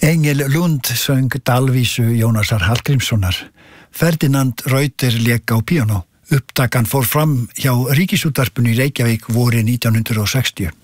Engel Lund söng dalvísu Jónasar Hallgrímssonar. Ferdinand Reuter lék á píanó. Upptakan fór fram hjá Ríkisútvarpinu í Reykjavík vorið 1960.